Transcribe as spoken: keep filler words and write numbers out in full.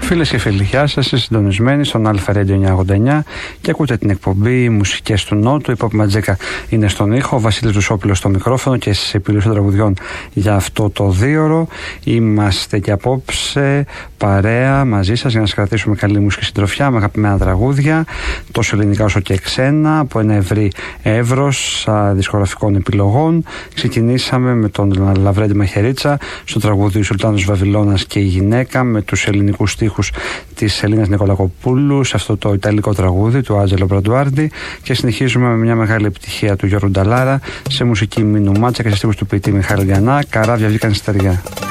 Φίλες και φίλοι, γεια σας, είστε συντονισμένοι στον Αλφα Radio εννιακόσια ογδόντα εννιά και ακούτε την εκπομπή Μουσικές του Νότου. Η Pop Ματζίκα είναι στον ήχο, ο Βασίλης Ρουσόπουλος στο μικρόφωνο και στις επιλογές των τραγουδιών για αυτό το δίωρο. Είμαστε και απόψε παρέα μαζί σας για να σας κρατήσουμε καλή μουσική συντροφιά με αγαπημένα τραγούδια, τόσο ελληνικά όσο και ξένα, από ένα ευρύ εύρος δισκογραφικών επιλογών. Ξεκινήσαμε με τον Λαβρέντη Μαχαιρίτσα στο τραγούδι Σουλτάνος Βαβυλώνας και η γυναίκα, με τους ελληνικούς στίχους της Ελίνας Νικολακοπούλου σε αυτό το ιταλικό τραγούδι του Άντζελο Μπραντουάρντι, και συνεχίζουμε με μια μεγάλη επιτυχία του Γιώργου Νταλάρα σε μουσική Μίνου Μάτσα και σε στίχους του ποιητή Μιχάλη Γκανά, Καράβια βγήκαν στη στεριά.